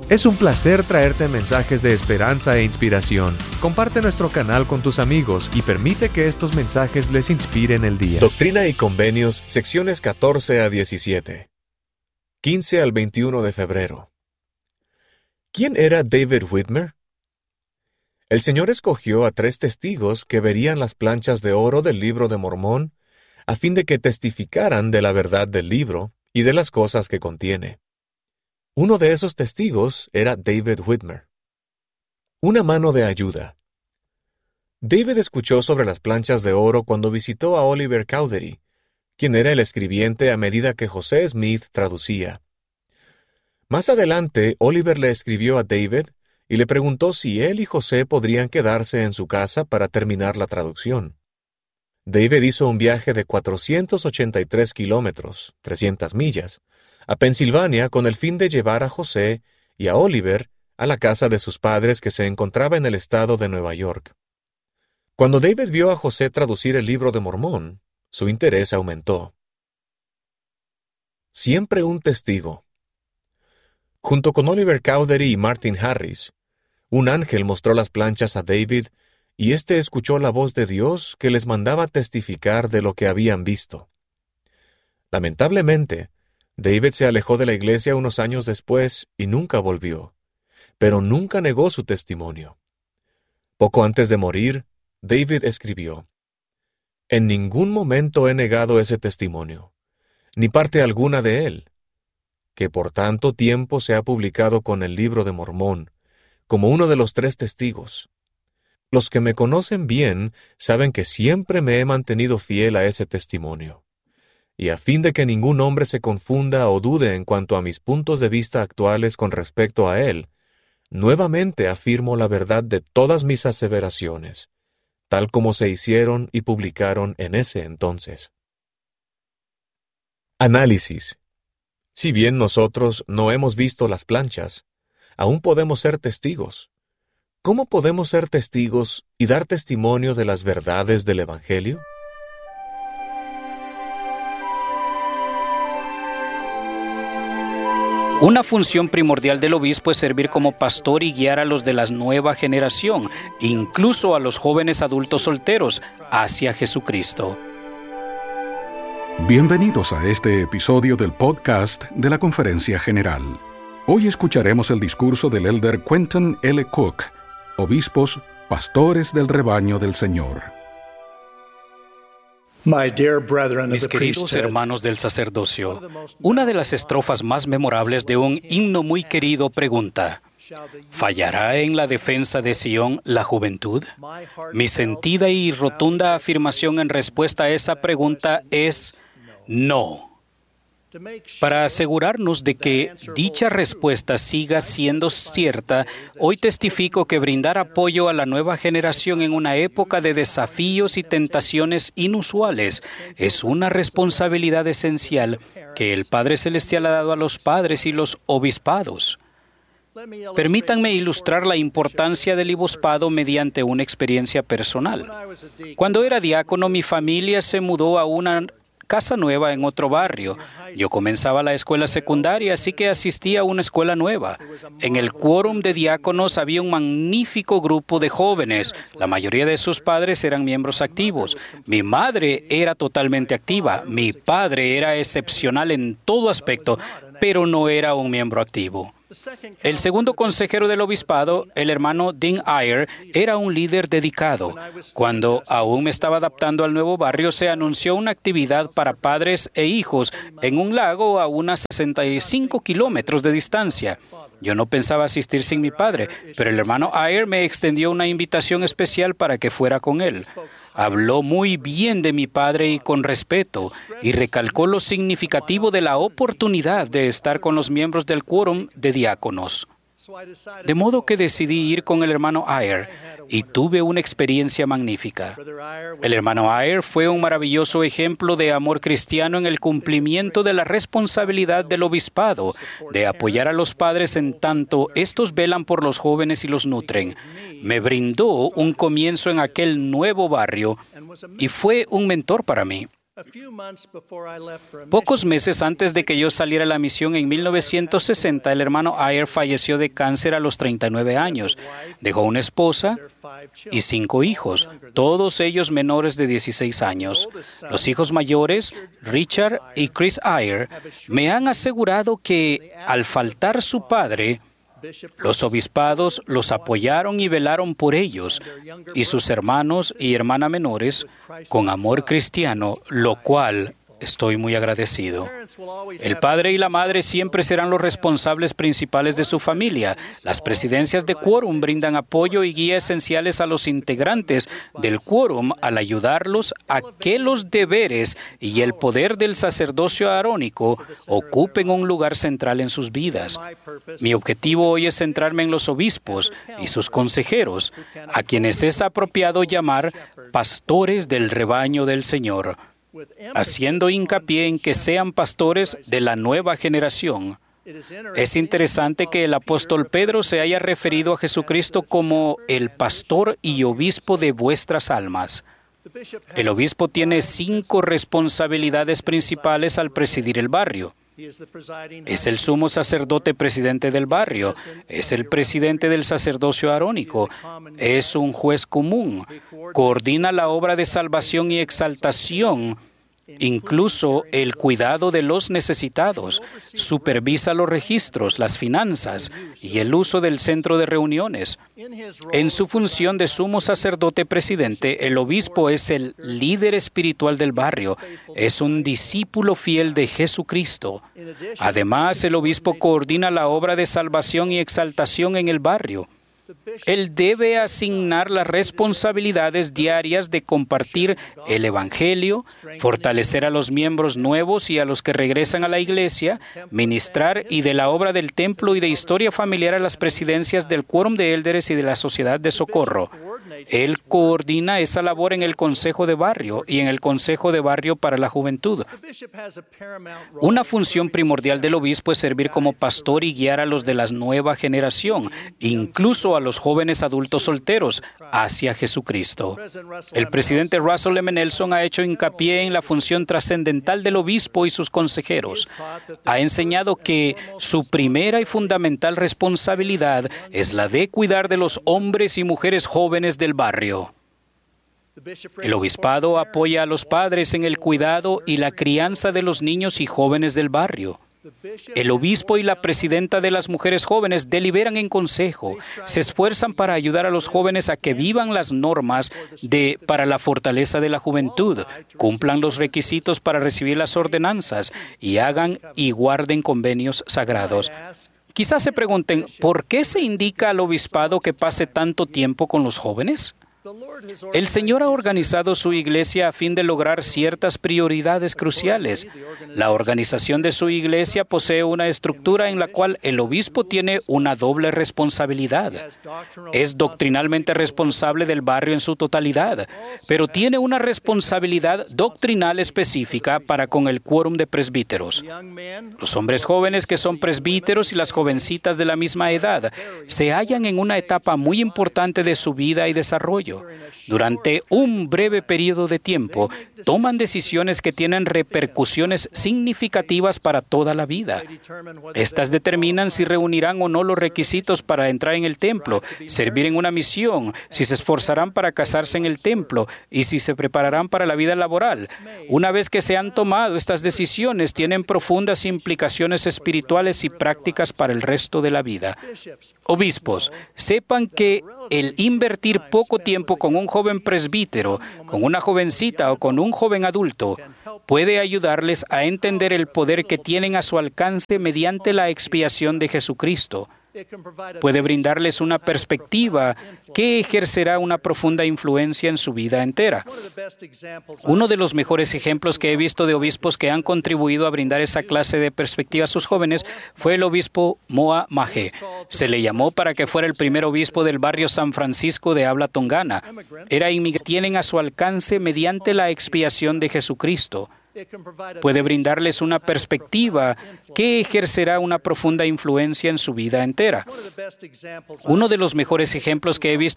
Es un placer traerte mensajes de esperanza e inspiración. Comparte nuestro canal con tus amigos y permite que estos mensajes les inspiren el día. Doctrina y Convenios, secciones 14 a 17. 15 al 21 de febrero. ¿Quién era David Whitmer? El Señor escogió a 3 testigos que verían las planchas de oro del Libro de Mormón a fin de que testificaran de la verdad del libro y de las cosas que contiene. Uno de esos testigos era David Whitmer. Una mano de ayuda. David escuchó sobre las planchas de oro cuando visitó a Oliver Cowdery, quien era el escribiente a medida que José Smith traducía. Más adelante, Oliver le escribió a David y le preguntó si él y José podrían quedarse en su casa para terminar la traducción. David hizo un viaje de 483 kilómetros, 300 millas, a Pensilvania con el fin de llevar a José y a Oliver a la casa de sus padres que se encontraba en el estado de Nueva York. Cuando David vio a José traducir el Libro de Mormón, su interés aumentó. Siempre un testigo. Junto con Oliver Cowdery y Martin Harris, un ángel mostró las planchas a David y éste escuchó la voz de Dios que les mandaba testificar de lo que habían visto. Lamentablemente, David se alejó de la iglesia unos años después y nunca volvió, pero nunca negó su testimonio. Poco antes de morir, David escribió: «En ningún momento he negado ese testimonio, ni parte alguna de él, que por tanto tiempo se ha publicado con el Libro de Mormón, como uno de los 3 testigos. Los que me conocen bien saben que siempre me he mantenido fiel a ese testimonio. Y a fin de que ningún hombre se confunda o dude en cuanto a mis puntos de vista actuales con respecto a él, nuevamente afirmo la verdad de todas mis aseveraciones, tal como se hicieron y publicaron en ese entonces». Análisis. Si bien nosotros no hemos visto las planchas, aún podemos ser testigos. ¿Cómo podemos ser testigos y dar testimonio de las verdades del Evangelio? Una función primordial del obispo es servir como pastor y guiar a los de la nueva generación, incluso a los jóvenes adultos solteros, hacia Jesucristo. Bienvenidos a este episodio del podcast de la Conferencia General. Hoy escucharemos el discurso del elder Quentin L. Cook, obispos, pastores del rebaño del Señor. Mis queridos hermanos del sacerdocio, una de las estrofas más memorables de un himno muy querido pregunta: ¿fallará en la defensa de Sión la juventud? Mi sentida y rotunda afirmación en respuesta a esa pregunta es no. Para asegurarnos de que dicha respuesta siga siendo cierta, hoy testifico que brindar apoyo a la nueva generación en una época de desafíos y tentaciones inusuales es una responsabilidad esencial que el Padre Celestial ha dado a los padres y los obispados. Permítanme ilustrar la importancia del obispado mediante una experiencia personal. Cuando era diácono, mi familia se mudó a una casa nueva en otro barrio. Yo comenzaba la escuela secundaria, así que asistí a una escuela nueva. En el quórum de diáconos había un magnífico grupo de jóvenes. La mayoría de sus padres eran miembros activos. Mi madre era totalmente activa. Mi padre era excepcional en todo aspecto, pero no era un miembro activo. El segundo consejero del obispado, el hermano Dean Ayer, era un líder dedicado. Cuando aún me estaba adaptando al nuevo barrio, se anunció una actividad para padres e hijos en un lago a unos 65 kilómetros de distancia. Yo no pensaba asistir sin mi padre, pero el hermano Ayer me extendió una invitación especial para que fuera con él. Habló muy bien de mi padre y con respeto, y recalcó lo significativo de la oportunidad de estar con los miembros del quórum de diáconos. De modo que decidí ir con el hermano Ayer y tuve una experiencia magnífica. El hermano Ayer fue un maravilloso ejemplo de amor cristiano en el cumplimiento de la responsabilidad del obispado, de apoyar a los padres en tanto estos velan por los jóvenes y los nutren. Me brindó un comienzo en aquel nuevo barrio y fue un mentor para mí. Pocos meses antes de que yo saliera a la misión en 1960, el hermano Ayer falleció de cáncer a los 39 años. Dejó una esposa y 5 hijos, todos ellos menores de 16 años. Los hijos mayores, Richard y Chris Ayer, me han asegurado que al faltar su padre, los obispados los apoyaron y velaron por ellos y sus hermanos y hermanas menores con amor cristiano, lo cual estoy muy agradecido. El padre y la madre siempre serán los responsables principales de su familia. Las presidencias de quórum brindan apoyo y guía esenciales a los integrantes del quórum al ayudarlos a que los deberes y el poder del sacerdocio arónico ocupen un lugar central en sus vidas. Mi objetivo hoy es centrarme en los obispos y sus consejeros, a quienes es apropiado llamar pastores del rebaño del Señor, haciendo hincapié en que sean pastores de la nueva generación. Es interesante que el apóstol Pedro se haya referido a Jesucristo como el pastor y obispo de vuestras almas. El obispo tiene 5 responsabilidades principales al presidir el barrio. Es el sumo sacerdote presidente del barrio, es el presidente del sacerdocio arónico, es un juez común, coordina la obra de salvación y exaltación, incluso el cuidado de los necesitados, supervisa los registros, las finanzas y el uso del centro de reuniones. En su función de sumo sacerdote presidente, el obispo es el líder espiritual del barrio, es un discípulo fiel de Jesucristo. Además, el obispo coordina la obra de salvación y exaltación en el barrio. Él debe asignar las responsabilidades diarias de compartir el Evangelio, fortalecer a los miembros nuevos y a los que regresan a la iglesia, ministrar y de la obra del templo y de historia familiar a las presidencias del quórum de élderes y de la sociedad de socorro. Él coordina esa labor en el Consejo de Barrio y en el Consejo de Barrio para la Juventud. Una función primordial del obispo es servir como pastor y guiar a los de la nueva generación, incluso a los jóvenes adultos solteros, hacia Jesucristo. El presidente Russell M. Nelson ha hecho hincapié en la función trascendental del obispo y sus consejeros. Ha enseñado que su primera y fundamental responsabilidad es la de cuidar de los hombres y mujeres jóvenes del barrio. El obispado apoya a los padres en el cuidado y la crianza de los niños y jóvenes del barrio. El obispo y la presidenta de las mujeres jóvenes deliberan en consejo, se esfuerzan para ayudar a los jóvenes a que vivan las normas para la fortaleza de la juventud, cumplan los requisitos para recibir las ordenanzas y hagan y guarden convenios sagrados. Quizás se pregunten, ¿por qué se indica al obispado que pase tanto tiempo con los jóvenes? El Señor ha organizado su iglesia a fin de lograr ciertas prioridades cruciales. La organización de su iglesia posee una estructura en la cual el obispo tiene una doble responsabilidad. Es doctrinalmente responsable del barrio en su totalidad, pero tiene una responsabilidad doctrinal específica para con el quórum de presbíteros. Los hombres jóvenes que son presbíteros y las jovencitas de la misma edad se hallan en una etapa muy importante de su vida y desarrollo. Durante un breve periodo de tiempo, toman decisiones que tienen repercusiones significativas para toda la vida. Estas determinan si reunirán o no los requisitos para entrar en el templo, servir en una misión, si se esforzarán para casarse en el templo y si se prepararán para la vida laboral. Una vez que se han tomado estas decisiones, tienen profundas implicaciones espirituales y prácticas para el resto de la vida. Obispos, sepan que el invertir poco tiempo con un joven presbítero, con una jovencita o con un joven adulto puede ayudarles a entender el poder que tienen a su alcance mediante la expiación de Jesucristo. Puede brindarles una perspectiva que ejercerá una profunda influencia en su vida entera. Uno de los mejores ejemplos que he visto de obispos que han contribuido a brindar esa clase de perspectiva a sus jóvenes fue el obispo Moa Maje. Se le llamó para que fuera el primer obispo del barrio San Francisco de habla tongana. Era inmigrante, tienen a su alcance mediante la expiación de Jesucristo. Puede brindarles una perspectiva que ejercerá una profunda influencia en su vida entera. Uno de los mejores ejemplos que he visto